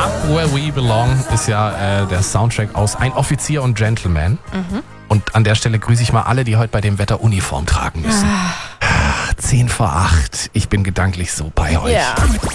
Up Where We Belong ist ja der Soundtrack aus Ein Offizier und Gentleman. Und an der Stelle grüße ich mal alle, die heute bei dem Wetter Uniform tragen müssen. 10 vor 8. Ich bin gedanklich so bei euch. Ja.